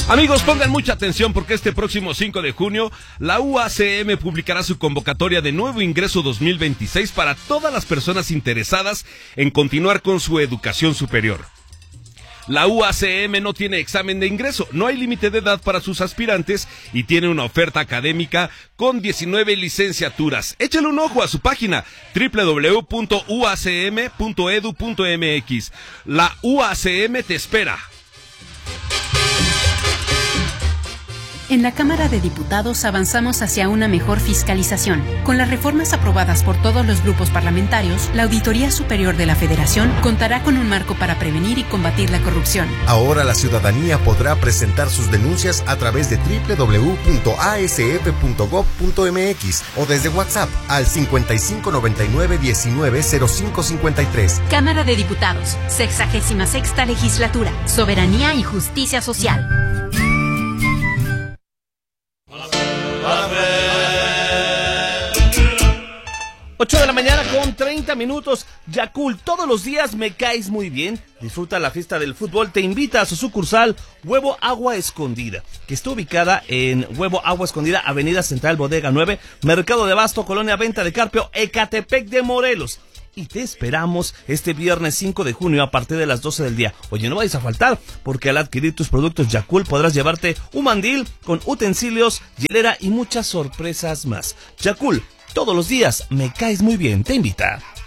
Amigos, pongan mucha atención porque este próximo 5 de junio la UACM publicará su convocatoria de nuevo ingreso 2026 para todas las personas interesadas en continuar con su educación superior. La UACM no tiene examen de ingreso, no hay límite de edad para sus aspirantes y tiene una oferta académica con 19 licenciaturas. Échale un ojo a su página www.uacm.edu.mx. La UACM te espera. En la Cámara de Diputados avanzamos hacia una mejor fiscalización. Con las reformas aprobadas por todos los grupos parlamentarios, la Auditoría Superior de la Federación contará con un marco para prevenir y combatir la corrupción. Ahora la ciudadanía podrá presentar sus denuncias a través de www.asf.gov.mx o desde WhatsApp al 5599190553. Cámara de Diputados, 66ª Legislatura, Soberanía y Justicia Social. 8 de la mañana con 30 minutos. Yakult, todos los días me caes muy bien. Disfruta la fiesta del fútbol. Te invita a su sucursal Huevo Agua Escondida, que está ubicada en Huevo Agua Escondida, Avenida Central Bodega 9, Mercado de Abasto, Colonia Venta de Carpio, Ecatepec de Morelos. Y te esperamos este viernes 5 de junio a partir de las 12 del día. Oye, no vayas a faltar, porque al adquirir tus productos Yakult podrás llevarte un mandil con utensilios, hielera y muchas sorpresas más. Yakult, todos los días me caes muy bien, te invita.